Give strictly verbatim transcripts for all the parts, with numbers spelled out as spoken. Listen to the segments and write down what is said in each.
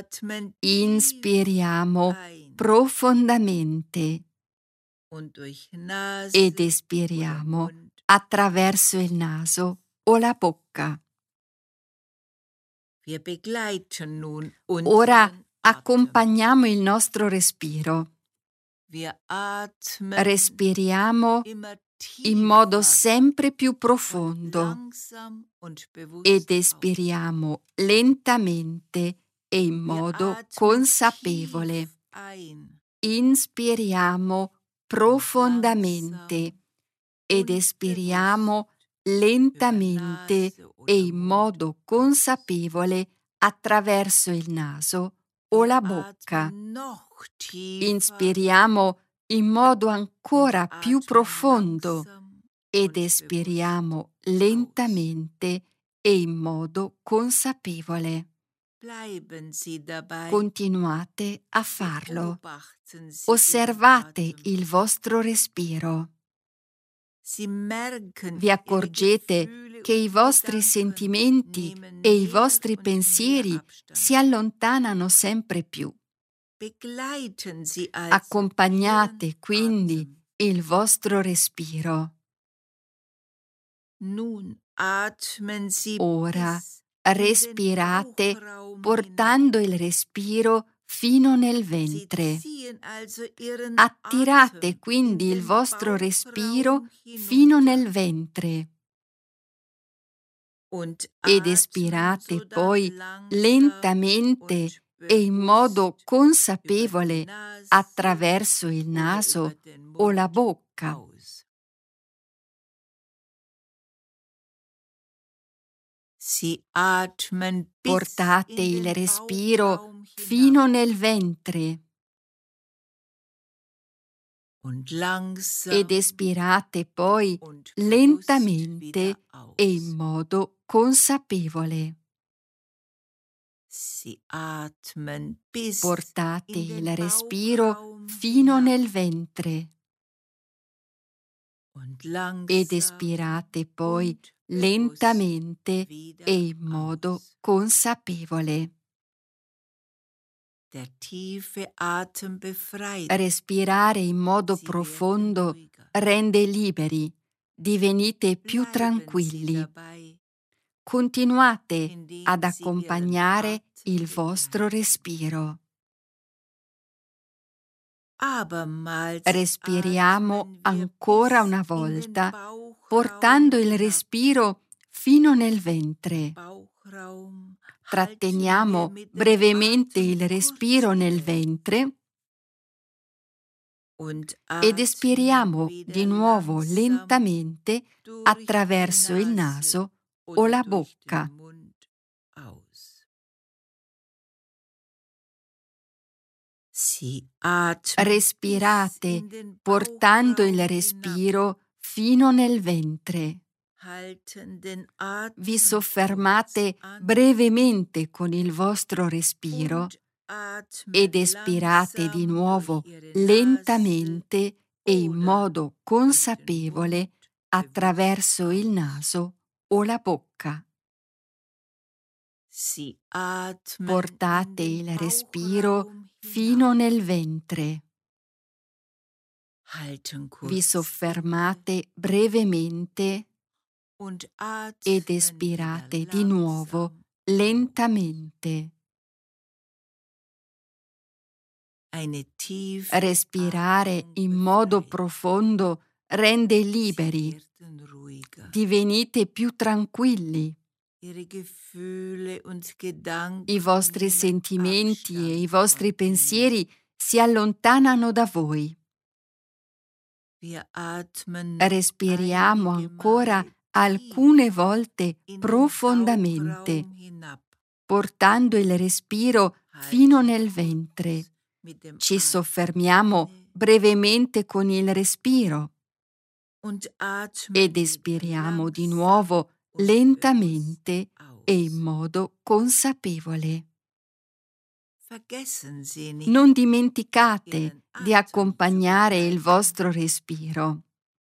atmen Inspiriamo ein profondamente und durch Nase ed oder espiriamo Mund. attraverso il naso o la bocca. Wir begleiten nun Ora unseren Atem. accompagniamo il nostro respiro. Wir atmen Respiriamo immer in modo tiefer sempre più und profondo langsam und bewusst ed aus. espiriamo lentamente e in Wir modo atmen consapevole. tief ein Inspiriamo und profondamente langsam ed und espiriamo bewusst über lentamente Nase e oder in Mund modo aus. consapevole attraverso il naso o Wir la bocca. atmen noch tiefer Inspiriamo in modo und ancora più atmen profondo langsam ed und espiriamo bewusst aus. lentamente e in modo consapevole. Bleiben Sie dabei. Continuate a farlo. Beobachten Sie Osservate Ihren Atem. il vostro respiro. Sie merken, Vi Ihre accorgete Gefühle che i und vostri Gedanken sentimenti nehmen e i mehr vostri und mehr pensieri Abstand. si allontanano sempre più. Begleiten Sie also Accompagnate Ihren quindi Atem. il vostro respiro. Nun atmen Sie Ora bis in den respirate Bauchraum portando hinein. il respiro fino nel Sie ventre. ziehen also Ihren Attirate Atem quindi in il den vostro respiro Bauchraum fino hinunter nel ventre und ed atmen espirate sodann poi langsam lentamente und e in modo bewusst über die consapevole Nase attraverso il oder über naso den o la Mund bocca. aus. Sie atmen bis Portate in il den respiro Bauchraum fino hinab nel ventre und ed langsam espirate poi und bewusst lentamente wieder e in aus. modo consapevole. Sie atmen bis Portate in den il respiro Bauchraum fino hinab nel ventre und ed langsam espirate poi und bewusst lentamente wieder e in modo aus. consapevole. Der tiefe Atem befreit. Respirare in modo Sie werden profondo ruhiger. rende liberi, divenite più Bleiben Sie tranquilli. dabei, Continuate indem ad Sie Ihren accompagnare Atem il vostro begleiten. respiro. Abermals Respiriamo atmen wir ancora una bis in den volta, Bauchraum portando il hinab. respiro fino nel Den ventre. Bauchraum halten wir Tratteniamo mit dem brevemente Atem il kurz respiro nel inne ventre und ed atmen espiriamo wieder di nuovo langsam lentamente durch die attraverso il Nase naso o oder la durch den bocca. Mund aus. Sie atmen bis Respirate in den portando il Bauchraum hinab. respiro fino nel ventre. Halten den Vi Atem soffermate kurz an brevemente con il vostro respiro und atmen ed espirate di langsam nuovo durch Ihre Nase lentamente e in oder modo durch den consapevole Mund attraverso bewusst il aus. naso o la bocca. Sie atmen in Portate den il respiro Bauchraum fino hinab. nel ventre. Halten Vi kurz inne soffermate brevemente und ed atmen espirate wieder di nuovo langsam aus. lentamente. Eine tiefe Respirare Atmung in modo befreit. profondo rende Sie liberi, werden ruhiger. divenite più tranquilli. Ihre Gefühle und Gedanken I vostri nehmen sentimenti e i Abstand vostri von Ihnen. pensieri si allontanano da voi. Wir atmen noch Respiriamo einige ancora Male alcune tief volte in den profondamente, Bauchraum hinab. portando il respiro fino nel ventre. Mit dem Ci Atem soffermiamo inne brevemente con il respiro und atmen ed wieder espiriamo di langsam nuovo und lentamente bewusst e in aus. modo consapevole. Vergessen Sie nicht, Non dimenticate Ihren di Atem zu accompagnare il begleiten. vostro respiro.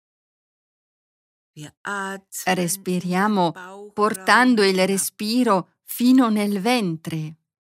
Wir atmen in den Respiriamo Bauchraum portando il hinab. respiro fino nel ventre